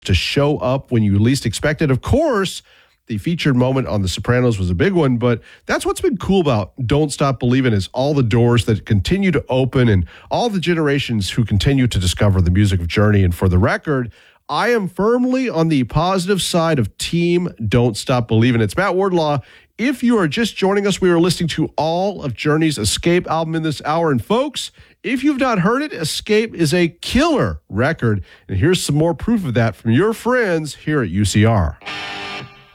to show up when you least expect it. Of course, the featured moment on The Sopranos was a big one, but that's what's been cool about Don't Stop Believin' is all the doors that continue to open and all the generations who continue to discover the music of Journey. And for the record, I am firmly on the positive side of Team Don't Stop Believin'. It's Matt Wardlaw. If you are just joining us, we are listening to all of Journey's Escape album in this hour. And folks, if you've not heard it, Escape is a killer record. And here's some more proof of that from your friends here at UCR.